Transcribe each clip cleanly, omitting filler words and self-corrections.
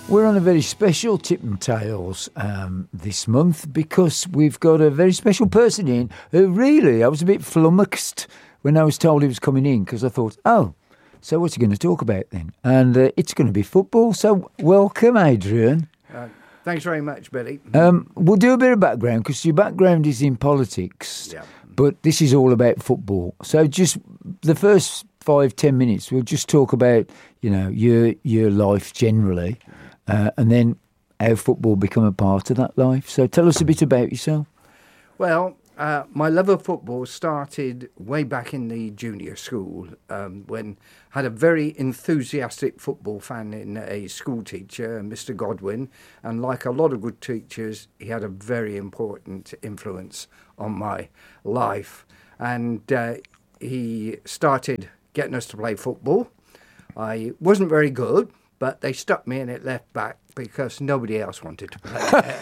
We're on a very special Tip and Tales this month because we've got a very special person in who really, I was a bit flummoxed when I was told he was coming in because I thought, oh, so what's he going to talk about then? And it's going to be football. So welcome, Adrian. Thanks very much, Billy. We'll do a bit of background because your background is in politics, but this is all about football. So just the first 5-10 minutes, we'll just talk about, you know, your life generally. And then how football become a part of that life. So tell us a bit about yourself. Well, my love of football started way back in the junior school when I had a very enthusiastic football fan in a school teacher, Mr. Godwin. And like a lot of good teachers, he had a very important influence on my life. And he started getting us to play football. I wasn't very good, but they stuck me in at left back because nobody else wanted to play.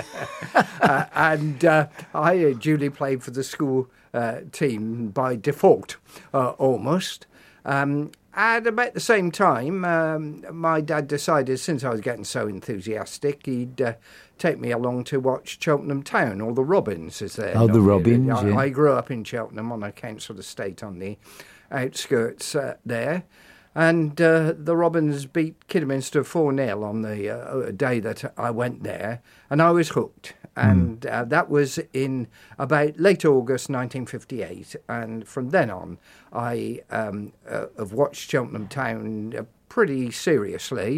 I duly played for the school team by default, almost. And about the same time, my dad decided, since I was getting so enthusiastic, he'd take me along to watch Cheltenham Town, or the Robins, as they're known. The Robins, yeah. I grew up in Cheltenham on a council estate on the outskirts there. And the Robins beat Kidderminster 4-0 on the day that I went there, and I was hooked. And that was in about late August 1958. And from then on, I have watched Cheltenham Town pretty seriously.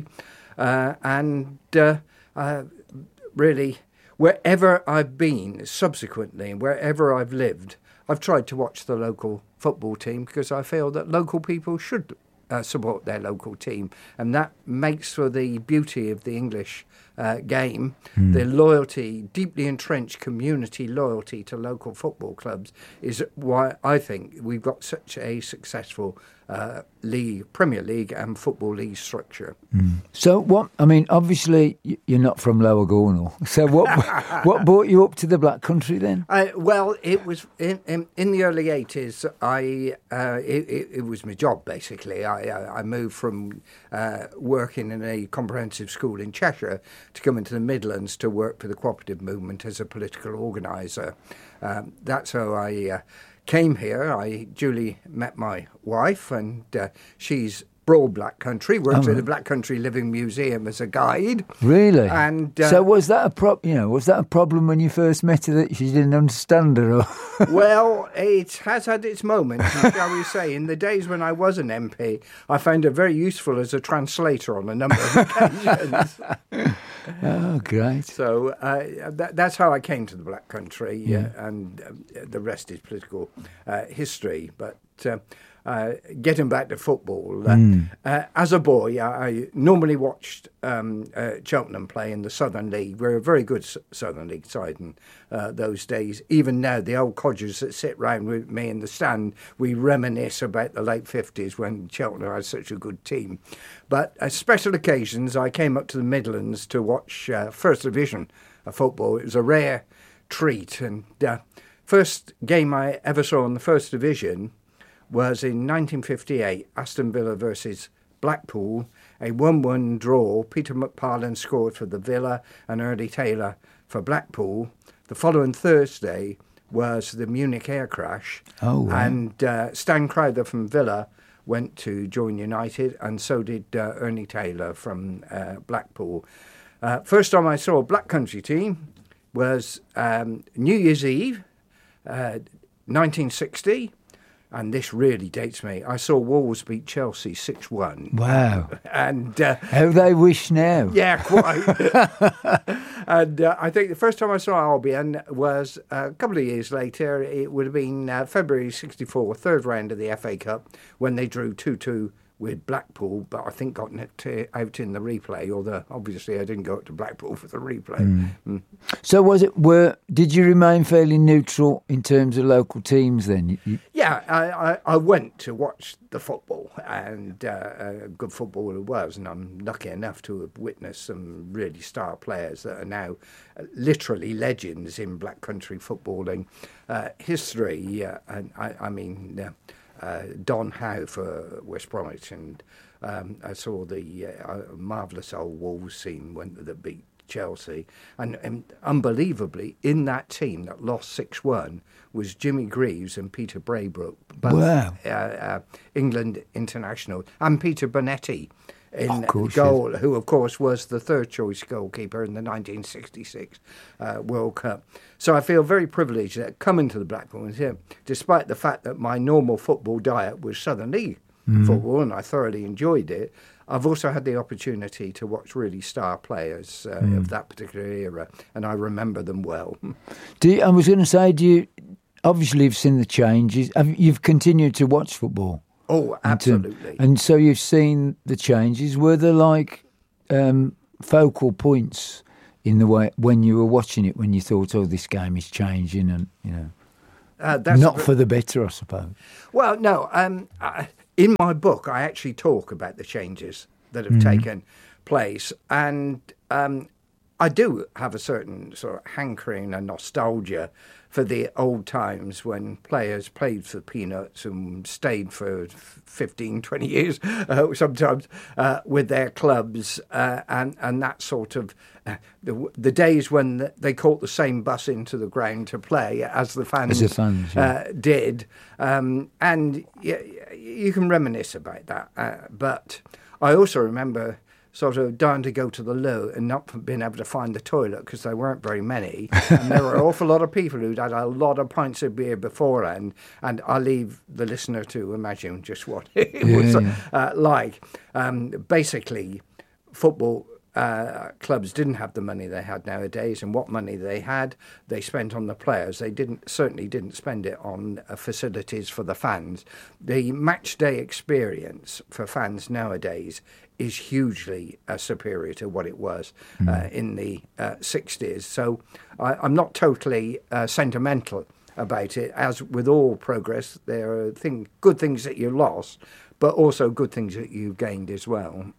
Really, wherever I've been subsequently, wherever I've lived, I've tried to watch the local football team because I feel that local people should support their local team, and that makes for the beauty of the English game. The loyalty, deeply entrenched community loyalty to local football clubs is why I think we've got such a successful league, Premier League and Football League structure. So what, I mean, obviously you're not from Lower Gornal, so what brought you up to the Black Country then? Well, it was in the early 80s. It was my job, basically. I moved from working in a comprehensive school in Cheshire to come into the Midlands to work for the cooperative movement as a political organiser. That's how I came here. I duly met my wife, and she's Broad Black Country, works at the Black Country Living Museum as a guide. Really? And so was that a problem when you first met her that she didn't understand her? Or? Well, it has had its moments, shall we say. In the days when I was an MP, I found her very useful as a translator on a number of occasions. Oh, great. So that's how I came to the Black Country, and the rest is political history. But getting back to football, as a boy, I normally watched Cheltenham play in the Southern League. We're a very good Southern League side in those days. Even now, the old codgers that sit round with me in the stand, we reminisce about the late 50s when Cheltenham had such a good team. But at special occasions, I came up to the Midlands to watch First Division football. It was a rare treat. And first game I ever saw in the First Division was in 1958, Aston Villa versus Blackpool, a 1-1 draw. Peter McParland scored for the Villa and Early Taylor for Blackpool. The following Thursday was the Munich air crash. Oh, wow. And Stan Crowther from Villa went to join United, and so did Ernie Taylor from Blackpool. First time I saw a Black Country team was New Year's Eve, 1960. And this really dates me. I saw Wolves beat Chelsea 6-1. Wow. And how they wish now. Yeah, quite. And I think the first time I saw Albion was a couple of years later. It would have been February 64, third round of the FA Cup, when they drew 2-2 with Blackpool, but I think got out in the replay, although obviously I didn't go up to Blackpool for the replay. So did you remain fairly neutral in terms of local teams then? Yeah, I went to watch the football, and good football it was, and I'm lucky enough to have witnessed some really star players that are now literally legends in Black Country footballing history. And I mean... Don Howe for West Bromwich, and I saw the marvellous old Wolves team that beat Chelsea, and unbelievably, in that team that lost 6-1 was Jimmy Greaves and Peter Braybrook, both England international, and Peter Bonetti in goal, who of course was the third choice goalkeeper in the 1966 World Cup. So I feel very privileged that coming to the Blackburn here, despite the fact that my normal football diet was Southern League football, and I thoroughly enjoyed it, I've also had the opportunity to watch really star players of that particular era, and I remember them well. I was going to say, obviously you've seen the changes. You've continued to watch football. Oh, absolutely. And so you've seen the changes. Were there like focal points in the way when you were watching it, when you thought, "Oh, this game is changing," and not for the better, I suppose? Well, no. In my book, I actually talk about the changes that have taken place, and I do have a certain sort of hankering and nostalgia for the old times when players played for peanuts and stayed for 15, 20 years, sometimes, with their clubs, and that sort of, the days when they caught the same bus into the ground to play as the fans, did. And you can reminisce about that. But I also remember sort of dying to go to the loo and not being able to find the toilet because there weren't very many. And there were an awful lot of people who'd had a lot of pints of beer beforehand. And I'll leave the listener to imagine just what it was like. Basically, football clubs didn't have the money they had nowadays, and what money they had, they spent on the players. They certainly didn't spend it on facilities for the fans. The match day experience for fans nowadays is hugely superior to what it was in the 60s. So I'm not totally sentimental about it. As with all progress, there are good things that you lost, but also good things that you gained as well.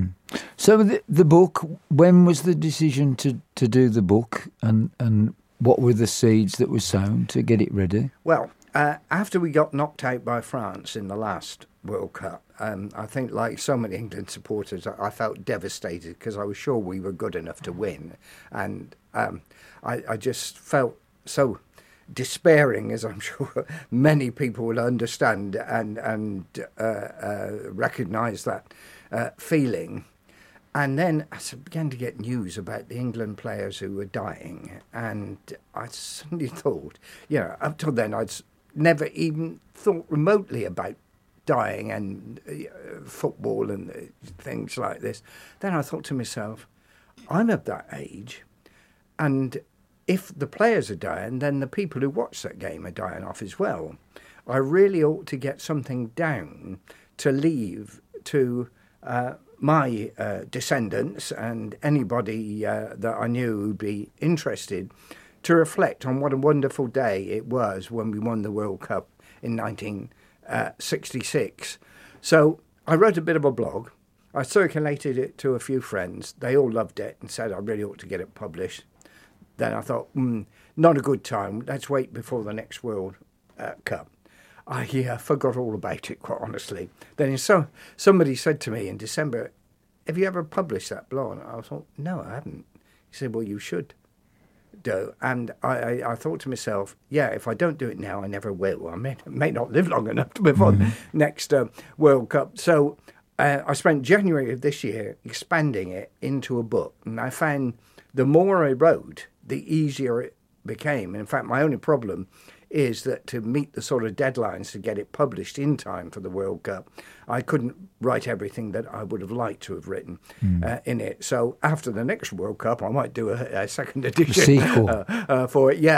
So the book, when was the decision to do the book, and what were the seeds that were sown to get it ready? Well, after we got knocked out by France in the last World Cup, I think like so many England supporters, I felt devastated because I was sure we were good enough to win. And I just felt so despairing, as I'm sure many people will understand and recognise that feeling. And then I began to get news about the England players who were dying, and I suddenly thought, up till then I'd never even thought remotely about dying and football and things like this. Then I thought to myself, I'm of that age, and if the players are dying, then the people who watch that game are dying off as well. I really ought to get something down to leave to my descendants and anybody that I knew would be interested to reflect on what a wonderful day it was when we won the World Cup in 1966. So I wrote a bit of a blog. I circulated it to a few friends. They all loved it and said I really ought to get it published. Then I thought, not a good time. Let's wait before the next World Cup. I forgot all about it, quite honestly. Then somebody said to me in December, have you ever published that blog? And I thought, no, I haven't. He said, well, you should do. And I thought to myself, if I don't do it now, I never will. I may not live long enough to before the next World Cup. So I spent January of this year expanding it into a book. And I found the more I wrote, the easier it became. In fact, my only problem is that to meet the sort of deadlines to get it published in time for the World Cup, I couldn't write everything that I would have liked to have written in it. So after the next World Cup, I might do a second edition sequel for it.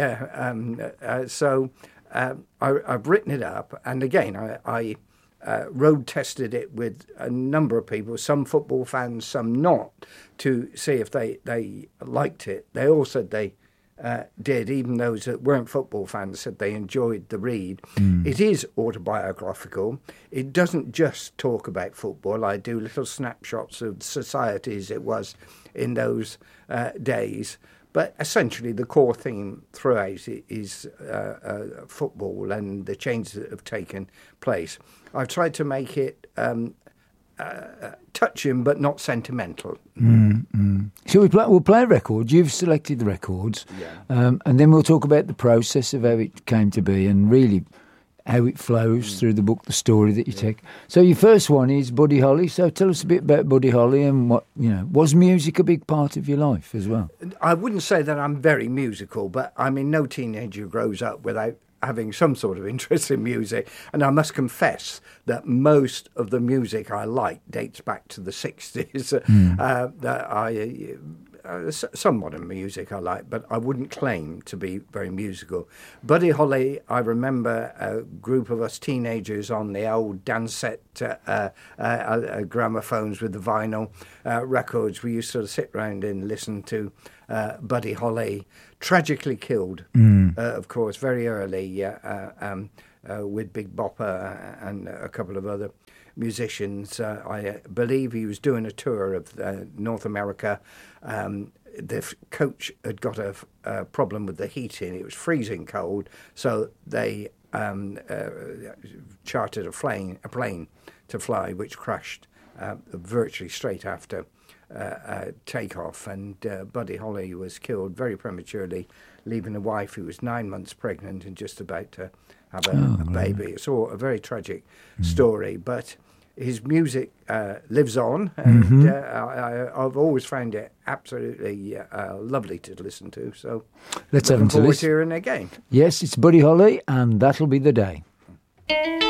So I've written it up, and again, I road tested it with a number of people, some football fans, some not, to see if they liked it. They all said they did, even those that weren't football fans said they enjoyed the read. It is autobiographical. It doesn't just talk about football. I do little snapshots of society as it was in those days. But essentially the core theme throughout is football and the changes that have taken place. I've tried to make it touching but not sentimental. Shall we play? We'll play a record. You've selected the records, and then we'll talk about the process of how it came to be and really how it flows through the book, the story that you take. So your first one is Buddy Holly. So tell us a bit about Buddy Holly and what, was music a big part of your life as well? I wouldn't say that I'm very musical, but I mean, no teenager grows up without having some sort of interest in music. And I must confess that most of the music I like dates back to the 60s. Some modern music I like, but I wouldn't claim to be very musical. Buddy Holly, I remember a group of us teenagers on the old Dansette gramophones with the vinyl records. We used to sort of sit round and listen to Buddy Holly, tragically killed, of course, very early with Big Bopper and a couple of other musicians. I believe he was doing a tour of North America. The coach had got a problem with the heating. It was freezing cold, so they chartered a plane to fly, which crashed virtually straight after takeoff. And Buddy Holly was killed very prematurely, leaving a wife who was 9 months pregnant and just about to have a baby. It's all a very tragic story, but his music lives on, and I've always found it absolutely lovely to listen to. So let's have him to listen. Hearing again. Yes, it's Buddy Holly, and That'll Be the Day.